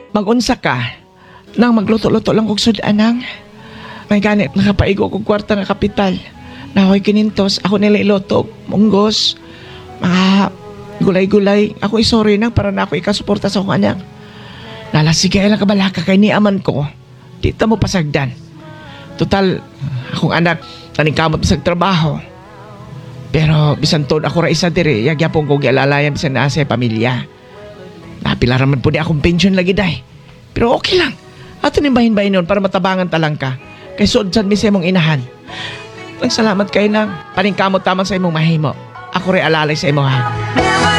Magunsa ka nang magluto-luto lang kog sudanang. May ganit nakapaigo kog kwarta nga kapital. Nahoy kinintos, ako nila iluto, munggos, mga gulay-gulay. Ako isorry nang para na ako ikasuporta sa akong anak. Nalasigay lang kabalaka kay ni aman ko. Di ta mo pasagdan. Total, akong anak, taningkamot sa trabaho. Pero bisan tod ako ra isa diri, yagyapon ko gialalayan bisan naa sa pamilya. Napilaran man po di akong pension lagi day. Pero okay lang. Ato ni bahin-bahin nun para matabangan talang ka. Kay sudsan mi sa imong inahan. Nagssalamat kayo nang paningkamot tamang sa imong mahimo. Ako rin alalay sa imo ha.